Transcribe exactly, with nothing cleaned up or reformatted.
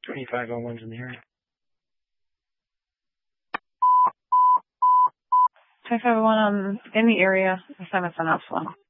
twenty-five oh one's in the area. twenty-five oh one um, in the area. Assignment's on Epsilon.